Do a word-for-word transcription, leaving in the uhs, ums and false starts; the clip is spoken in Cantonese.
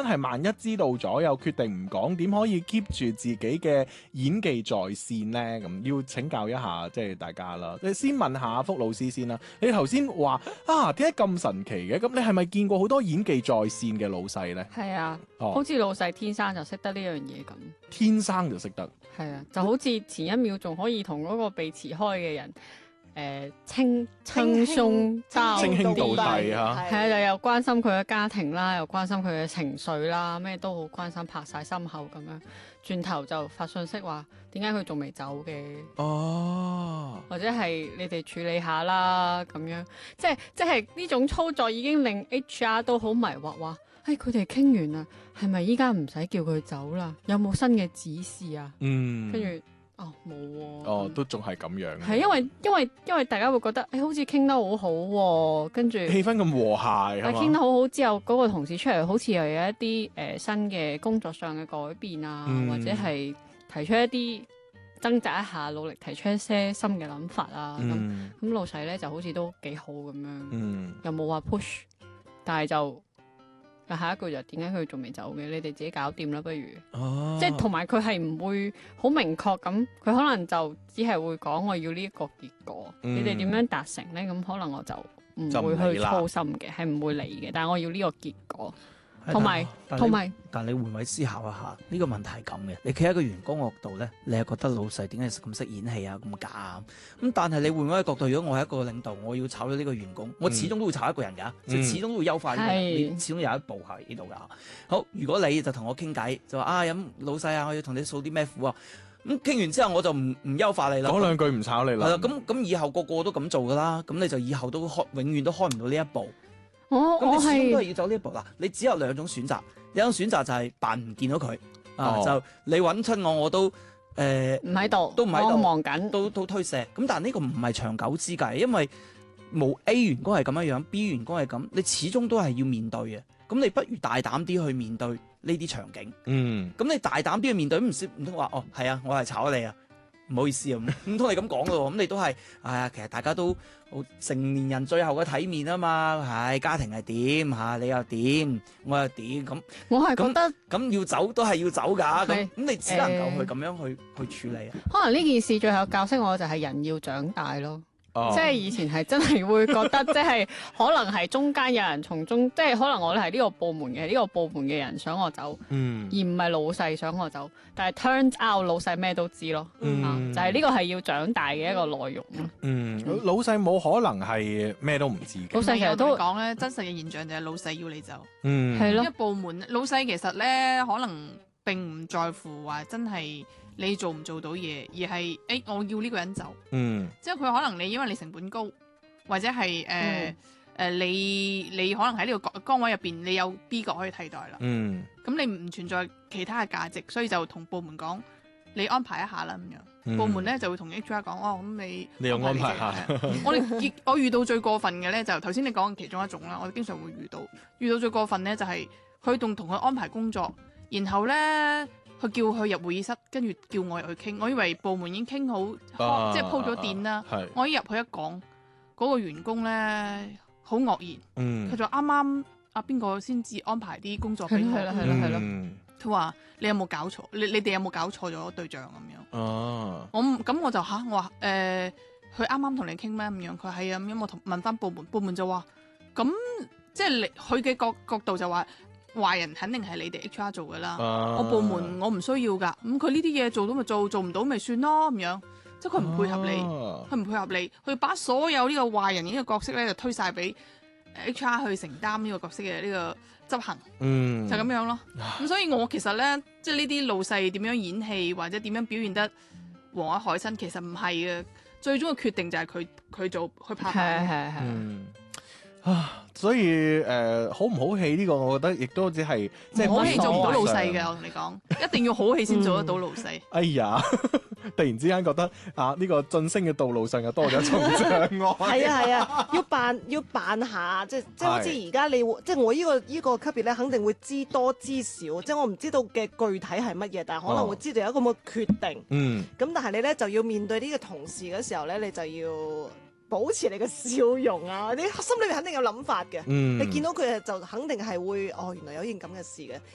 係萬一知道咗又決定唔講，點可以 keep 住自己嘅演技在線呢？咁要請教一下即係大家啦。你先問下福老師先啦。你頭先話啊，點解咁神奇嘅？咁你係咪見過好多演技在線嘅老細呢？ 係啊， 哦， 好似老細天生就識得呢樣嘢咁。 天生就識得。 係啊，就好似前一秒仲可以同嗰個被辭開嘅人。誒稱稱兄道稱兄道弟係啊， 係啊，又關心佢嘅家庭啦，又關心佢嘅情緒啦，咩都好關心，拍晒心口咁樣。轉頭就發信息話點解佢仲未走嘅？ 哦， 或者係你哋處理下啦咁樣，即係即係呢種操作已經令 H R 都好迷惑，話誒佢哋傾完啦，係咪依家唔使叫佢走啦？有冇新嘅指示啊？ 嗯， 跟住。哦，冇喎、啊。 哦，都仲係咁樣。 係因為因為因為大家會覺得誒、欸、好似傾得好好、啊，跟住氣氛咁和諧， 但係傾得好好之後，嗰、那個同事出嚟好似又有一啲誒、呃、新嘅工作上嘅改變啊，嗯、或者係提出一啲掙扎一下，努力提出一些新嘅諗法啊。咁咁、嗯、老細咧就好似都幾好咁樣， 嗯、又冇話 push，但係就。下一句就點解佢仲未走嘅？你哋自己搞掂啦，不如。哦、即係同埋佢係唔會好明確咁，佢可能就只係會講我要呢一個結果。嗯、你哋點樣達成咧？咁可能我就唔會去操心嘅，係唔會理嘅。但係我要呢個結果。同埋同埋， 但係你換位思考一下，呢、呢個問題係咁嘅。你企喺個員工角度咧，你係覺得老細點解咁識演戲啊，咁假啊？咁但係你換位角度，如果我係一個領導，我要炒咗呢個員工，我始終都會炒一個人㗎，嗯、始終都會優化呢個人，嗯、你始終有一步係呢度㗎。好，如果你就同我傾偈，就話啊，咁老細啊，我要同你訴啲咩苦啊？咁傾完之後，我就唔唔優化你啦， 講兩句唔炒你啦。 係啦，咁咁以後個個都咁做㗎啦，咁你就以後都開永遠都開唔到呢一步。 我咁你始終都係要走呢一步嗱，你只有兩種選擇，一種選擇就係扮唔見到佢，哦、啊，就你揾親我我都誒唔喺度， 都唔喺度， 我忙緊， 都都推卸。咁但係呢個唔係長久之計，因為冇 A 員工係咁樣樣 ，B 員工係咁，你始終都係要面對嘅。咁你不如大膽啲去面對呢啲場景。嗯，咁你大膽啲去面對，唔唔通話哦係啊，我係炒你啊？唔好意思啊，唔通你咁講咯，咁你都係，哎呀，其實大家都好成年人最後嘅體面啊嘛，係、哎、家庭係點嚇，你又點，我又點，咁我係覺得咁要走都係要走㗎，咁咁是你只能夠去咁樣去、呃、去處理啊。 可能呢件事最後教識我就係人要長大咯。 哦、 即係以前係真係會覺得，即係可能係中間有人從中，即係可能我哋係呢個部門嘅呢、呢個部門嘅人想我走，嗯、而唔係老細想我走。但係 turns out 老細咩都知咯，嗯啊、就係呢個係要長大嘅一個內容咯。 嗯，嗯老細冇可能係咩都唔知嘅。 老細其實都講咧，真實嘅現象就係老細要你走。 嗯， 係咯。 一部門老細其實咧可能並唔在乎話真係你做唔做到嘢，而係誒、欸、我要呢個人走，嗯，即係佢可能你因為你成本高，或者係誒誒你你可能喺呢個崗崗位入邊你有 B 角可以替代啦，嗯，咁你唔存在其他嘅價值，所以就同部門講你安排一下啦咁樣，嗯、部門咧就會同 H R 講哦，咁你你又安排下， 我哋我遇到最過分嘅咧就頭先你講嘅其中一種啦，我哋經常會遇到遇到最過分咧就係佢仲同佢安排工作，然後咧。佢叫佢入會議室，跟住叫我入去傾。我以為部門已經傾好，啊、即係鋪咗電啦。啊、我一入去一講，嗰、嗰個員工咧好愕然。佢、嗯、就啱啱阿邊個先至安排啲工作俾我。係啦係啦係啦。佢話、嗯：你有冇搞錯？你你哋有冇搞錯咗對象咁樣？哦、啊。我咁我就吓，我話誒，佢啱啱同你傾咩咁樣？佢係啊咁樣，我同問翻部門，部門就話：咁即係你佢嘅角角度就話。壞人肯定係你哋 H R 做噶啦，啊、我部門我唔需要噶，咁佢呢啲嘢做到咪做，做唔到咪算咯咁樣，即係佢唔配合你，佢唔、啊、配合你，佢把所有呢個壞人呢個角色咧就推晒俾 H R 去承擔呢個角色嘅呢個執行，嗯、就咁樣咯。咁、啊、所以我其實咧，即係呢啲老細點樣演戲或者點樣表現得和藹可親，其實唔係嘅，最終嘅決定就係佢佢做去拍板。係係係。 啊，所以誒、呃，好唔好戲呢個，我覺得亦都只係即係好戲做唔到老細嘅，我同你講，一定要好戲先做得到老細、嗯。哎呀，突然之間覺得啊，呢、這個晉升嘅道路上又多咗一重障礙。 係啊係啊，要扮要扮下，即係即係好似而家你即係我呢、這個呢、這個級別咧，肯定會知多知少，即係我唔知道嘅具體係乜嘢，但係可能會知道有一個咁嘅決定。嗯，咁但係你咧就要面對呢個同事嘅時候咧，你就要。保持你嘅笑容啊！你心裏面肯定有諗法嘅，嗯、你見到佢就肯定係會哦，原來有一件咁嘅事嘅，